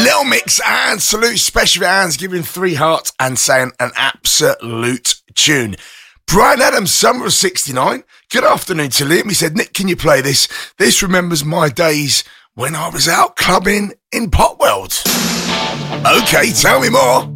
Little Mix and Salute Special Hands giving 3 hearts and saying an absolute tune. Brian Adams, Summer of 69. Good afternoon to Liam. He said, Nick, can you play this? This remembers my days when I was out clubbing in Potweld. Okay, tell me more.